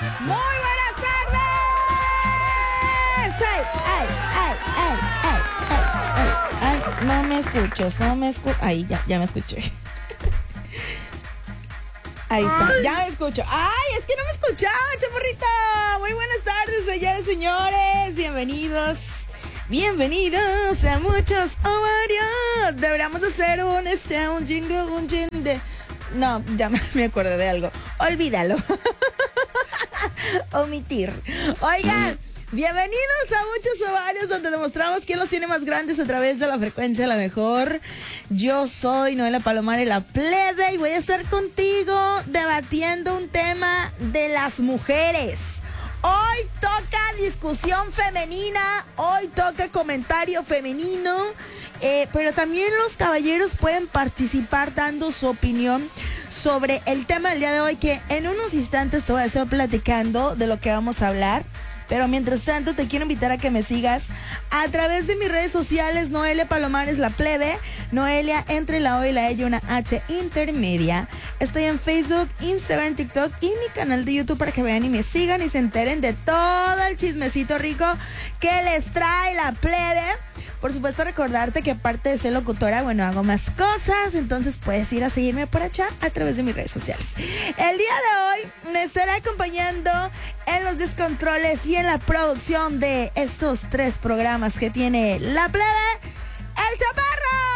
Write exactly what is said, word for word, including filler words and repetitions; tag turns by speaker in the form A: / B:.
A: Muy buenas tardes. Ay, ay, ay, ay, ay, ay, ay, ay, no me escuchas, no me escucho. Ahí, ya, ya me escuché. Ahí está, ya me escucho. Ay, es que no me escuchaba, chaparrita. Muy buenas tardes, señores, señores. Bienvenidos. Bienvenidos a muchos o varios. Deberíamos hacer un, este, un jingle, un jingle de... No, ya me acordé de algo. Olvídalo. Omitir. Oigan, bienvenidos a muchos ovarios, donde demostramos quién los tiene más grandes a través de la frecuencia la mejor. Yo soy Noela Palomares, la plebe, y voy a estar contigo debatiendo un tema de las mujeres. Hoy toca discusión femenina, hoy toca comentario femenino, eh, pero también los caballeros pueden participar dando su opinión sobre el tema del día de hoy, que en unos instantes te voy a estar platicando de lo que vamos a hablar. Pero mientras tanto te quiero invitar a que me sigas a través de mis redes sociales, Noelia Palomares la plebe, Noelia entre la O y la E y una H intermedia. Estoy en Facebook, Instagram, TikTok y mi canal de YouTube para que vean y me sigan y se enteren de todo el chismecito rico que les trae la plebe. Por supuesto, recordarte que aparte de ser locutora, bueno, hago más cosas, entonces puedes ir a seguirme por allá a través de mis redes sociales. El día de hoy me estará acompañando en los descontroles y en la producción de estos tres programas que tiene la plebe, el Chaparro.